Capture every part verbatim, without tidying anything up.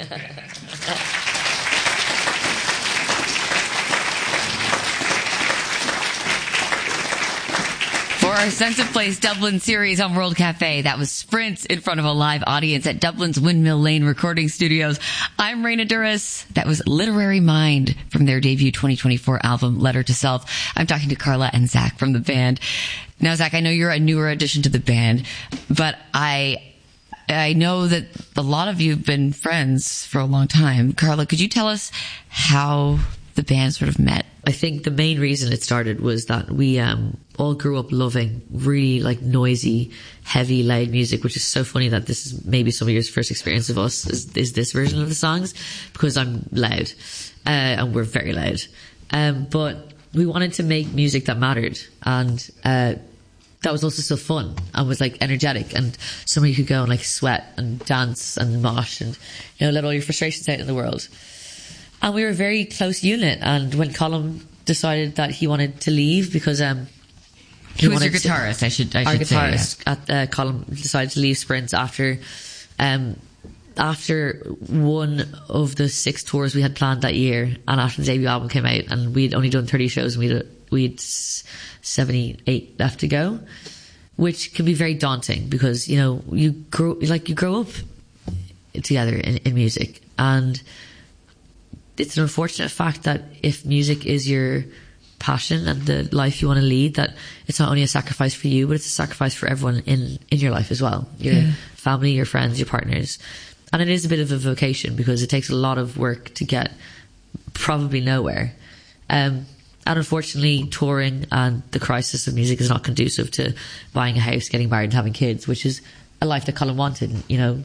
For our Sense of Place Dublin series on World Cafe, that was Sprints in front of a live audience at Dublin's Windmill Lane Recording Studios. I'm Raina Duras. That was Literary Mind from their debut twenty twenty-four album, Letter to Self. I'm talking to Carla and Zach from the band. Now, Zach, I know you're a newer addition to the band, but I I know that a lot of you have been friends for a long time. Carla, could you tell us how the band sort of met? I think the main reason it started was that we um, all grew up loving really like noisy, heavy, loud music, which is so funny that this is maybe some of your first experience of us is, is this version of the songs, because I'm loud uh, and we're very loud. Um, but we wanted to make music that mattered, and uh, that was also still fun and was like energetic, and somebody could go and like sweat and dance and mosh and, you know, let all your frustrations out in the world. And we were a very close unit. And when Colm decided that he wanted to leave because um, he Who was your guitarist? To, I should. I our should guitarist say, yeah. at uh, Colm decided to leave Sprints after um, after one of the six tours we had planned that year, and after the debut album came out, and we'd only done thirty shows, and we'd we'd seventy-eight left to go, which can be very daunting because, you know, you grow like you grow up together in, in music, and it's an unfortunate fact that if music is your passion and the life you want to lead, that it's not only a sacrifice for you, but it's a sacrifice for everyone in, in your life as well. Your yeah. family, your friends, your partners. And it is a bit of a vocation because it takes a lot of work to get probably nowhere. Um, and unfortunately, touring and the crisis of music is not conducive to buying a house, getting married and having kids, which is a life that Colm wanted. You know,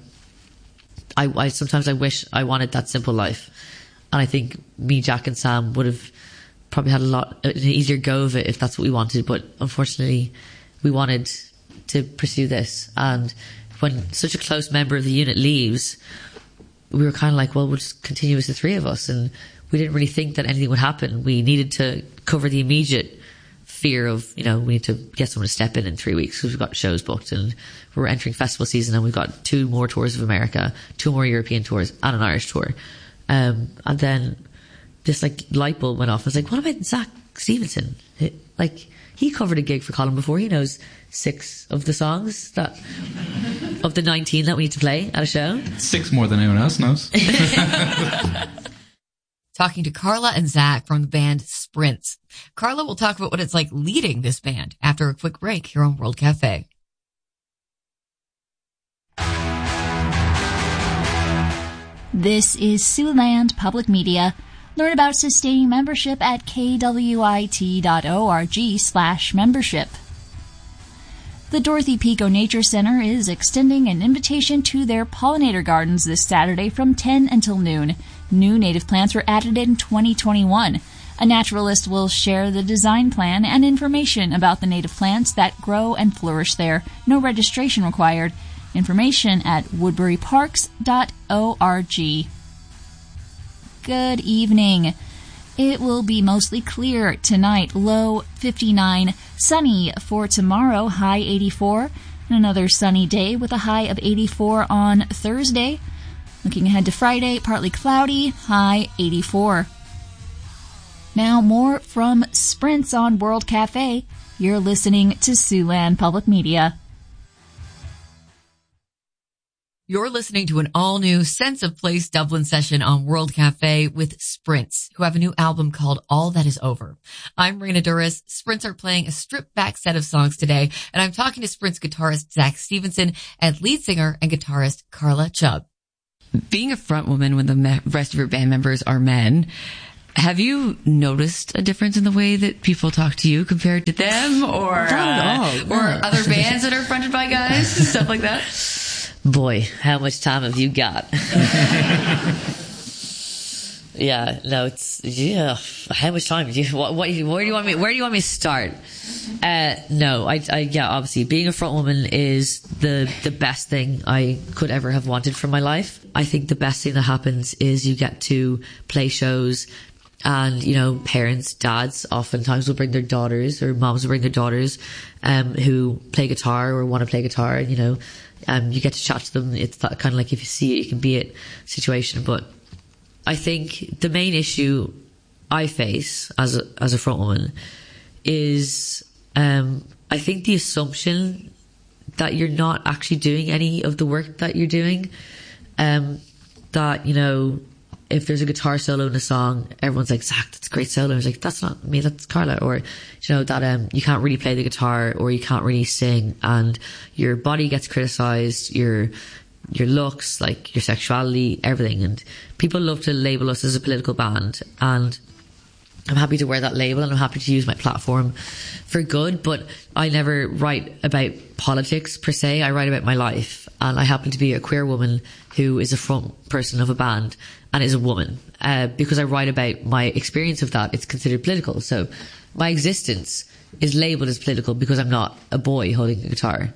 I, I sometimes I wish I wanted that simple life. And I think me, Jack and Sam would have probably had a lot, an easier go of it if that's what we wanted. But unfortunately, we wanted to pursue this. And when such a close member of the unit leaves, we were kind of like, well, we'll just continue as the three of us. And we didn't really think that anything would happen. We needed to cover the immediate fear of, you know, we need to get someone to step in in three weeks because we've got shows booked and we're entering festival season and we've got two more tours of America, two more European tours and an Irish tour. Um, and then this like light bulb went off. I was like, what about Zach Stevenson? It, like he covered a gig for Colm before. He knows six of the songs that of the nineteen that we need to play at a show. Six more than anyone else knows. Talking to Carla and Zach from the band Sprints. Carla will talk about what it's like leading this band after a quick break here on World Cafe. This is Siouxland Public Media. Learn about sustaining membership at kwit.org slash membership. The Dorothy Pico Nature Center is extending an invitation to their pollinator gardens this Saturday from ten until noon. New native plants were added in twenty twenty-one. A naturalist will share the design plan and information about the native plants that grow and flourish there. No registration required. Information at woodbury parks dot org. Good evening. It will be mostly clear tonight, low fifty-nine, sunny for tomorrow, high eighty-four, and another sunny day with a high of eighty-four on Thursday. Looking ahead to Friday, partly cloudy, high eighty-four. Now more from Sprints on World Cafe. You're listening to Siouxland Public Media. You're listening to an all-new Sense of Place Dublin session on World Cafe with Sprints, who have a new album called All That Is Over. I'm Raina Duras. Sprints are playing a stripped-back set of songs today, and I'm talking to Sprints guitarist Zach Stevenson and lead singer and guitarist Carla Chubb. Being a front woman when the me- rest of your band members are men, have you noticed a difference in the way that people talk to you compared to them, or Not at all, uh, no. or other bands that are fronted by guys, stuff like that? Boy, how much time have you got? Yeah, no, it's yeah. How much time? Do you, what, what? Where do you want me? Where do you want me to start? Uh, no, I, I, yeah, obviously, being a front woman is the the best thing I could ever have wanted from my life. I think the best thing that happens is you get to play shows And, you know, parents, dads oftentimes will bring their daughters, or moms will bring their daughters, um, who play guitar or want to play guitar. And, you know, um, you get to chat to them. It's that kind of like, if you see it, you can be it situation. But I think the main issue I face as a, as a front woman is, um, I think the assumption that you're not actually doing any of the work that you're doing. Um, that, you know, if there's a guitar solo in a song, everyone's like, Zach, that's a great solo. I was like, that's not me, that's Carla. Or, you know, that um, you can't really play the guitar, or you can't really sing, and your body gets criticized, your your looks, like your sexuality, everything. And people love to label us as a political band, and I'm happy to wear that label, and I'm happy to use my platform for good, but I never write about politics per se. I write about my life, and I happen to be a queer woman who is a front person of a band and is a woman. Uh, because I write about my experience of that, it's considered political. So my existence is labelled as political because I'm not a boy holding a guitar.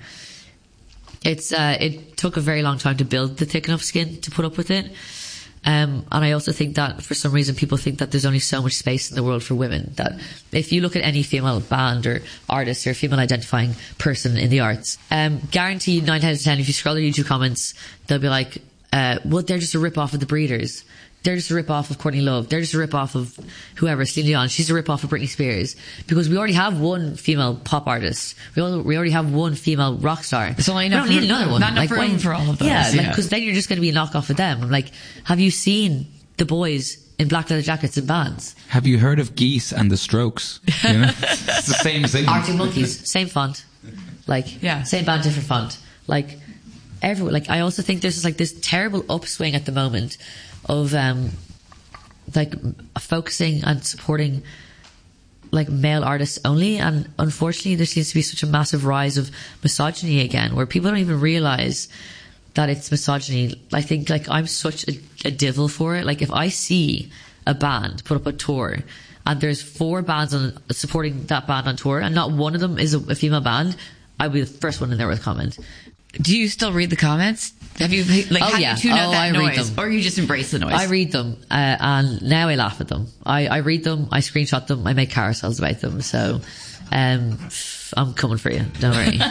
It's uh, it took a very long time to build the thick enough skin to put up with it. Um, and I also think that for some reason people think that there's only so much space in the world for women, that if you look at any female band or artist or female identifying person in the arts, um, guaranteed nine out of ten, if you scroll their YouTube comments, they'll be like, uh, well, they're just a rip-off of the Breeders. They're just a rip-off of Courtney Love. They're just a rip-off of whoever, Celine Dion. She's a rip-off of Britney Spears. Because we already have one female pop artist. We, all, we already have one female rock star. So I we don't need another one. Not enough like, room why, for all of those. Yeah, yeah. because like, then you're just going to be a knockoff of them. I'm like, have you seen the boys in black leather jackets and bands? Have you heard of Geese and the Strokes? You know? It's the same thing. Arctic Monkeys, same font. Like, yeah. same band, different font. Like, everyone. Like, I also think there's just, like this terrible upswing at the moment of, um, like focusing and supporting like male artists only, and unfortunately there seems to be such a massive rise of misogyny again, where people don't even realize that it's misogyny. I think like I'm such a, a divil for it. Like if I see a band put up a tour and there's four bands on supporting that band on tour and not one of them is a, a female band, I'll be the first one in there with a comment. Do you still read the comments? Have you like Oh, how yeah. do you tune out Oh, that I read noise, them. or you just embrace the noise? I read them, uh, and now I laugh at them. I, I read them, I screenshot them, I make carousels about them. So, um, I'm coming for you. Don't worry.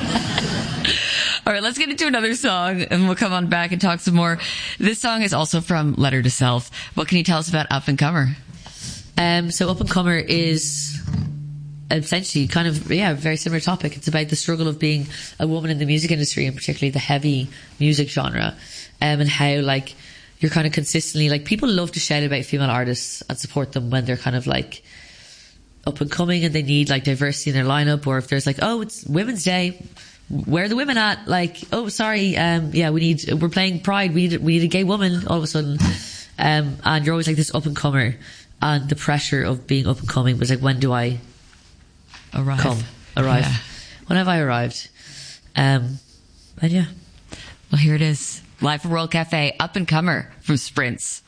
All right, let's get into another song, and we'll come on back and talk some more. This song is also from Letter to Self. What can you tell us about Up and Comer? Um, so Up and Comer is essentially kind of, yeah, a very similar topic. It's about the struggle of being a woman in the music industry, and particularly the heavy music genre, um, and how like you're kind of consistently, like people love to shout about female artists and support them when they're kind of like up and coming and they need like diversity in their lineup, or if there's like, oh, it's Women's Day, where are the women at? Like, oh, sorry, um, yeah, we need, we're playing Pride, we need, we need a gay woman all of a sudden. Um, and you're always like this up and comer, and the pressure of being up and coming was like, when do I Arrive. come, arrive? Yeah. When have I arrived? Um, and yeah. Well, here it is. Live from World Cafe, Up and Comer from Sprints.